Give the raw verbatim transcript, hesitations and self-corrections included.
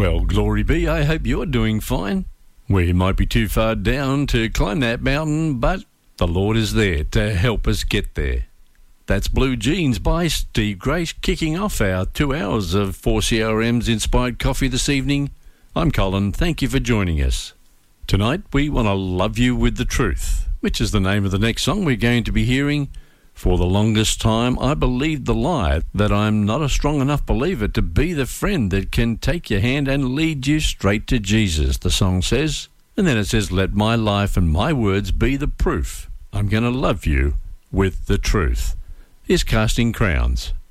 Well, glory be, I hope you're doing fine. We might be too far down to climb that mountain, but the Lord is there to help us get there. That's Blue Jeans by Steve Grace, kicking off our two hours of four C R M's Inspired Coffee this evening. I'm Colin, thank you for joining us. Tonight we want to love you with the truth, which is the name of the next song we're going to be hearing. For the longest time, I believed the lie that I'm not a strong enough believer to be the friend that can take your hand and lead you straight to Jesus, the song says. And then it says, let my life and my words be the proof I'm going to love you with the truth. Here's Casting Crowns.